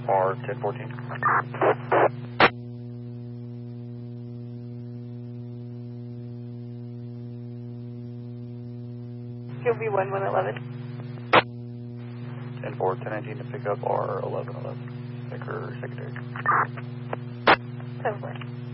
R 1014. QB 1111. 10-4, 1019 to pick up R 1111. Sticker secondary. 7-4.